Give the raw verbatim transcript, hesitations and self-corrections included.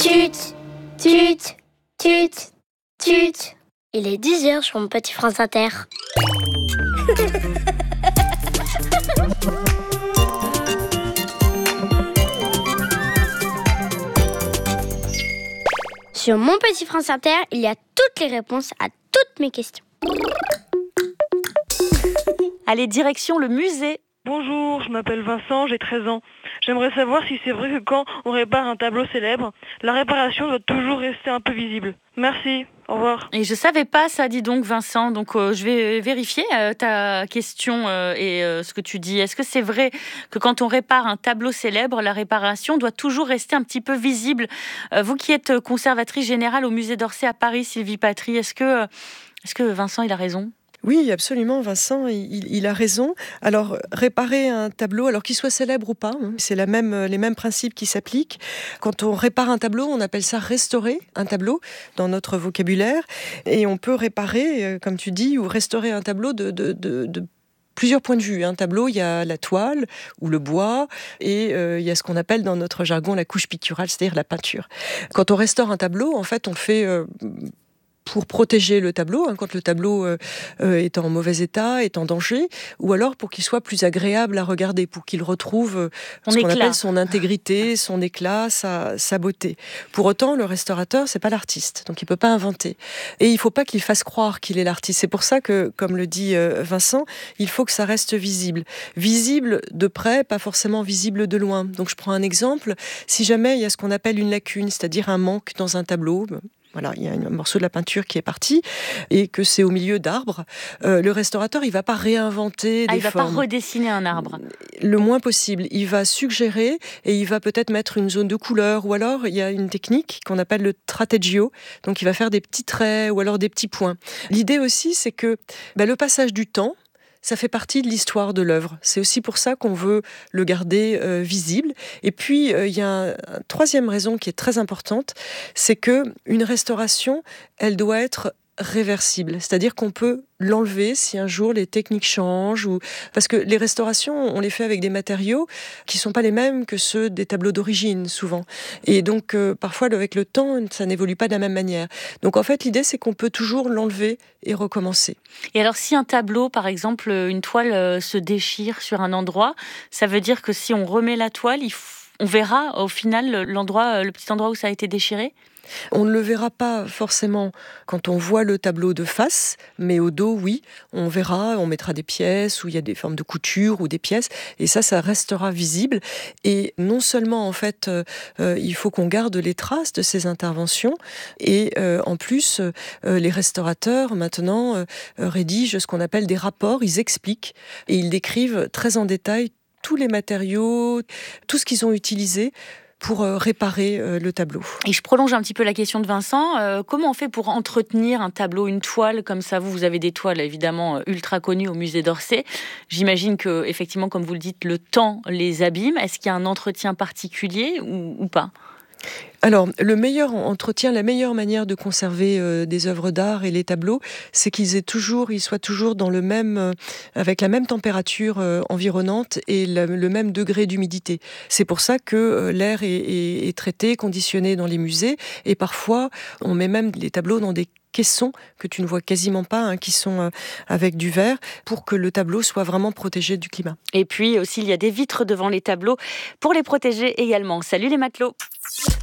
Tut, tut, tut, tut. Il est dix heures sur mon petit France Inter. Sur mon petit France Inter, il y a toutes les réponses à toutes mes questions. Allez, direction le musée. Bonjour, je m'appelle Vincent, j'ai treize ans. J'aimerais savoir si c'est vrai que quand on répare un tableau célèbre, la réparation doit toujours rester un peu visible. Merci, au revoir. Et je savais pas ça, dis donc Vincent, donc euh, je vais vérifier euh, ta question euh, et euh, ce que tu dis. Est-ce que c'est vrai que quand on répare un tableau célèbre, la réparation doit toujours rester un petit peu visible? euh, Vous qui êtes conservatrice générale au musée d'Orsay à Paris, Sylvie Patry, est-ce que, euh, est-ce que Vincent il a raison? Oui, absolument, Vincent, il, il a raison. Alors, réparer un tableau, alors qu'il soit célèbre ou pas, hein, c'est la même, les mêmes principes qui s'appliquent. Quand on répare un tableau, on appelle ça restaurer un tableau dans notre vocabulaire. Et on peut réparer, comme tu dis, ou restaurer un tableau de, de, de, de plusieurs points de vue. Un tableau, il y a la toile ou le bois et euh, il y a ce qu'on appelle dans notre jargon la couche picturale, c'est-à-dire la peinture. Quand on restaure un tableau, en fait, on le fait... Euh, pour protéger le tableau, hein, quand le tableau euh, euh, est en mauvais état, est en danger, ou alors pour qu'il soit plus agréable à regarder, pour qu'il retrouve euh, ce qu'on appelle son intégrité, son éclat, sa, sa beauté. Pour autant, le restaurateur, c'est pas l'artiste, donc il peut pas inventer. Et il faut pas qu'il fasse croire qu'il est l'artiste. C'est pour ça que, comme le dit euh, Vincent, il faut que ça reste visible. Visible de près, pas forcément visible de loin. Donc je prends un exemple. Si jamais il y a ce qu'on appelle une lacune, c'est-à-dire un manque dans un tableau, voilà, il y a un morceau de la peinture qui est parti et que c'est au milieu d'arbres. Euh, le restaurateur, il va pas réinventer ah, des il va formes. pas redessiner un arbre. Le moins possible. Il va suggérer et il va peut-être mettre une zone de couleur ou alors il y a une technique qu'on appelle le trateggio. Donc il va faire des petits traits ou alors des petits points. L'idée aussi, c'est que bah, le passage du temps, ça fait partie de l'histoire de l'œuvre. C'est aussi pour ça qu'on veut le garder euh, visible. Et puis, il euh, y a un, une troisième raison qui est très importante, c'est qu'une restauration, elle doit être réversible. C'est-à-dire qu'on peut l'enlever si un jour les techniques changent. Ou... Parce que les restaurations, on les fait avec des matériaux qui ne sont pas les mêmes que ceux des tableaux d'origine, souvent. Et donc, euh, parfois, avec le temps, ça n'évolue pas de la même manière. Donc, en fait, l'idée, c'est qu'on peut toujours l'enlever et recommencer. Et alors, si un tableau, par exemple, une toile se déchire sur un endroit, ça veut dire que si on remet la toile, il f... on verra au final l'endroit, le petit endroit où ça a été déchiré ? On ne le verra pas forcément quand on voit le tableau de face, mais au dos, oui, on verra, on mettra des pièces où il y a des formes de couture ou des pièces, et ça, ça restera visible. Et non seulement, en fait, euh, il faut qu'on garde les traces de ces interventions, et euh, en plus, euh, les restaurateurs, maintenant, euh, rédigent ce qu'on appelle des rapports, ils expliquent, et ils décrivent très en détail tous les matériaux, tout ce qu'ils ont utilisé pour réparer euh, le tableau. Et je prolonge un petit peu la question de Vincent. Euh, comment on fait pour entretenir un tableau, une toile comme ça? Vous, vous avez des toiles évidemment ultra connues au musée d'Orsay. J'imagine que, effectivement, comme vous le dites, le temps les abîme. Est-ce qu'il y a un entretien particulier ou, ou pas? Alors, le meilleur entretien, la meilleure manière de conserver euh, des œuvres d'art et les tableaux, c'est qu'ils aient toujours, ils soient toujours dans le même, euh, avec la même température euh, environnante et le, le même degré d'humidité. C'est pour ça que euh, l'air est, est, est traité, conditionné dans les musées, et parfois on met même les tableaux dans des caissons que tu ne vois quasiment pas, hein, qui sont euh, avec du verre, pour que le tableau soit vraiment protégé du climat. Et puis aussi, il y a des vitres devant les tableaux pour les protéger également. Salut les matelots!